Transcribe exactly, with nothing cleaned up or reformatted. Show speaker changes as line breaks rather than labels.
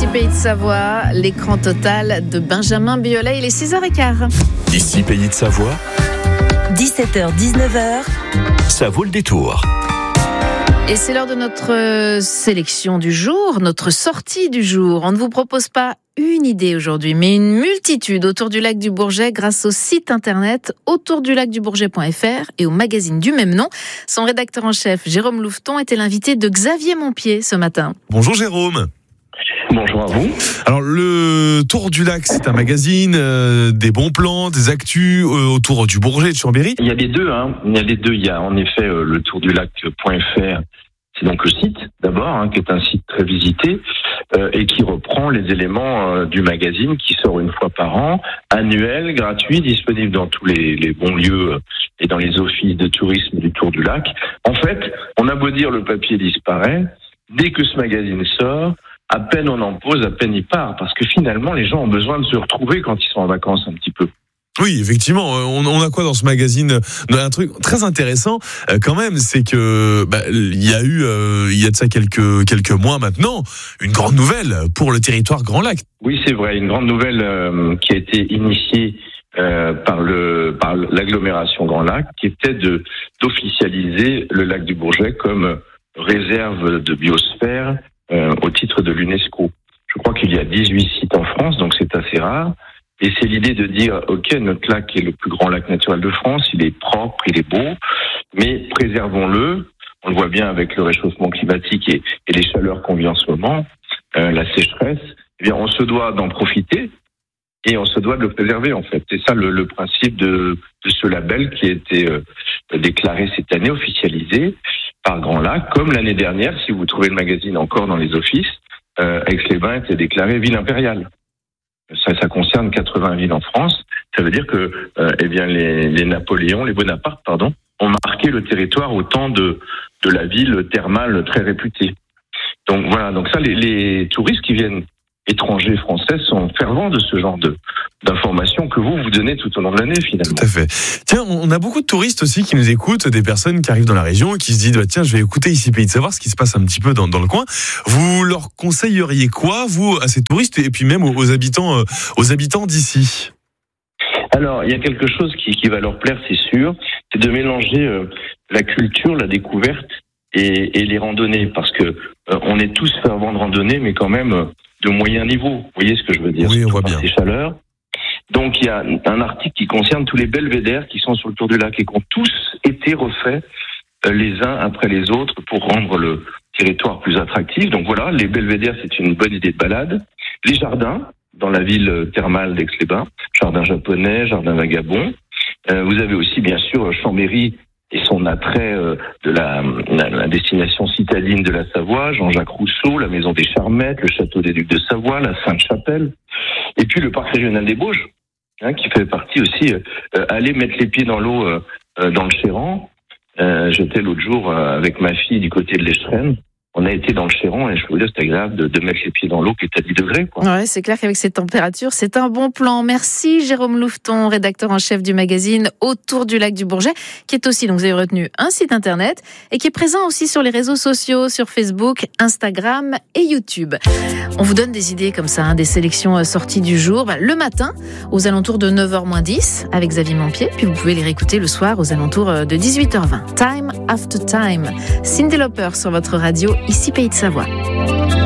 Pays de Savoie, l'écran total de Benjamin Biolay, il est six heures quinze.
Ici Pays de Savoie,
dix-sept heures dix-neuf heures,
ça vaut le détour.
Et c'est l'heure de notre sélection du jour, notre sortie du jour. On ne vous propose pas une idée aujourd'hui, mais une multitude autour du lac du Bourget grâce au site internet autour du lac du bourget point f r et au magazine du même nom. Son rédacteur en chef, Jérôme Louveton, était l'invité de Xavier Montpied ce matin.
Bonjour Jérôme.
Bonjour à vous.
Alors le Tour du Lac, c'est un magazine, euh, des bons plans, des actus euh, autour du Bourget et de Chambéry.
Il y a les deux, hein. Il y a les deux. Il y a en effet euh, le tour du lac point f r. C'est donc le site d'abord, hein, qui est un site très visité euh, et qui reprend les éléments euh, du magazine qui sort une fois par an, annuel, gratuit, disponible dans tous les, les bons lieux euh, et dans les offices de tourisme du Tour du Lac. En fait, on a beau dire le papier disparaît, dès que ce magazine sort, à peine on en pose, à peine il part, parce que finalement les gens ont besoin de se retrouver quand ils sont en vacances un petit peu.
Oui, effectivement, on, on a quoi dans ce magazine ? Un truc très intéressant, euh, quand même, c'est que bah, il y a eu, euh, il y a de ça quelques quelques mois maintenant, une grande nouvelle pour le territoire Grand Lac.
Oui, c'est vrai, une grande nouvelle euh, qui a été initiée euh, par le par l'agglomération Grand Lac, qui était de d'officialiser le lac du Bourget comme réserve de biosphère euh, au titre de l'UNESCO. Je crois qu'il y a dix-huit sites en France, donc c'est assez rare. Et c'est l'idée de dire, ok, notre lac est le plus grand lac naturel de France, il est propre, il est beau, mais préservons-le. On le voit bien avec le réchauffement climatique et, et les chaleurs qu'on vit en ce moment, euh, la sécheresse. Eh bien, on se doit d'en profiter et on se doit de le préserver, en fait. C'est ça le, le principe de, de ce label qui a été euh, déclaré cette année, officialisé par Grand Lac, comme l'année dernière, si vous trouvez le magazine encore dans les offices, euh, Aix-les-Bains était déclaré ville impériale. Ça, ça concerne quatre-vingts villes en France. Ça veut dire que, euh, eh bien, les, les Napoléons, les Bonaparte, pardon, ont marqué le territoire au temps de de la ville thermale très réputée. Donc voilà. Donc ça, les, les touristes qui viennent étrangers français sont fervents de ce genre de d'informations que vous vous donnez tout au long de l'année finalement.
Tout à fait. Tiens, on a beaucoup de touristes aussi qui nous écoutent, des personnes qui arrivent dans la région et qui se disent bah, tiens, je vais écouter Ici Pays de Savoie, ce qui se passe un petit peu dans, dans le coin. Vous leur conseilleriez quoi, vous, à ces touristes et puis même aux, aux habitants, euh, aux habitants d'ici ?
Alors, il y a quelque chose qui, qui va leur plaire, c'est sûr, c'est de mélanger euh, la culture, la découverte et, et les randonnées, parce que euh, on est tous fervents de randonnée, mais quand même euh, de moyen niveau. Vous voyez ce que je veux dire ?
Oui, on voit bien.
Ces chaleurs. Donc, il y a un article qui concerne tous les belvédères qui sont sur le Tour du Lac et qui ont tous été refaits euh, les uns après les autres pour rendre le territoire plus attractif. Donc voilà, les belvédères, c'est une bonne idée de balade. Les jardins, dans la ville thermale d'Aix-les-Bains, jardin japonais, jardin vagabond. Euh, vous avez aussi, bien sûr, Chambéry et son attrait euh, de la, la, la destination citadine de la Savoie, Jean-Jacques Rousseau, la maison des Charmettes, le château des Ducs de Savoie, la Sainte-Chapelle, et puis le parc régional des Bauges, hein, qui fait partie aussi, euh, aller mettre les pieds dans l'eau euh, euh, dans le Chéran. Euh, j'étais l'autre jour euh, avec ma fille du côté de l'Estrenne. On a été dans le Chéran et je peux vous dire c'est agréable de, de mettre les pieds dans l'eau qui est à dix degrés. Quoi.
Ouais, c'est clair qu'avec ces températures, c'est un bon plan. Merci Jérôme Louveton, rédacteur en chef du magazine Autour du lac du Bourget, qui est aussi, donc vous avez retenu, un site internet et qui est présent aussi sur les réseaux sociaux, sur Facebook, Instagram et YouTube. On vous donne des idées comme ça, hein, des sélections sorties du jour, bah, le matin aux alentours de neuf heures moins dix avec Xavier Montpied, puis vous pouvez les réécouter le soir aux alentours de dix-huit heures vingt. Time after time. Cyndi Lauper sur votre radio. Ici Pays de Savoie.